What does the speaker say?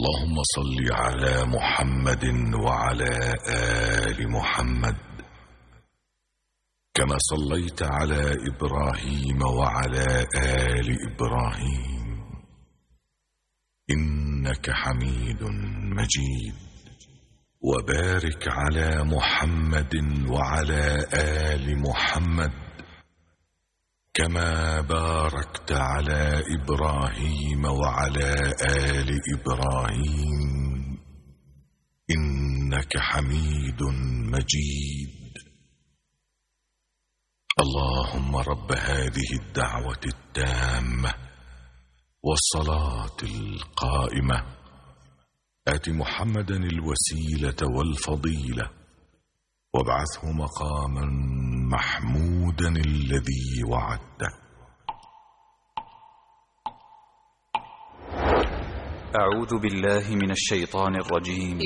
اللهم صل على محمد وعلى آل محمد كما صليت على إبراهيم وعلى آل إبراهيم إنك حميد مجيد. وبارك على محمد وعلى آل محمد كما باركت على إبراهيم وعلى آل إبراهيم إنك حميد مجيد. اللهم رب هذه الدعوة التامة والصلاة القائمة آت محمدا الوسيلة والفضيلة وابعثه مقاما محمودا الذي وعدته. أعوذ بالله من الشيطان الرجيم.